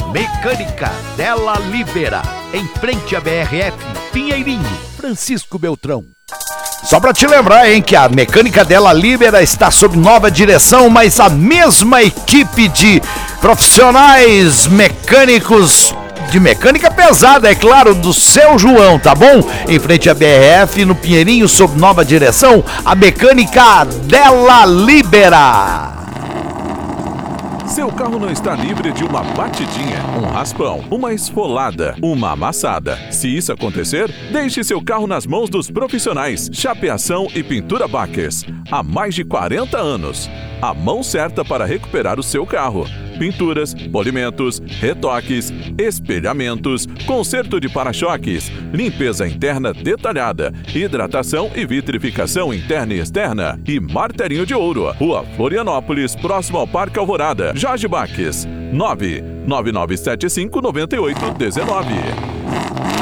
Mecânica Della Libera, em frente à BRF, Pinheirinho, Francisco Beltrão. Só para te lembrar, hein, que a Mecânica Della Libera está sob nova direção, mas a mesma equipe de profissionais mecânicos de mecânica pesada, é claro, do seu João, tá bom? Em frente à BRF, no Pinheirinho, sob nova direção, a Mecânica Della Libera. Seu carro não está livre de uma batidinha, um raspão, uma esfolada, uma amassada. Se isso acontecer, deixe seu carro nas mãos dos profissionais. Chapeação e Pintura Backers. Há mais de 40 anos. A mão certa para recuperar o seu carro. Pinturas, polimentos, retoques, espelhamentos, conserto de para-choques, limpeza interna detalhada, hidratação e vitrificação interna e externa e martelinho de ouro. Rua Florianópolis, próximo ao Parque Alvorada. Jorge Baques, 999759819.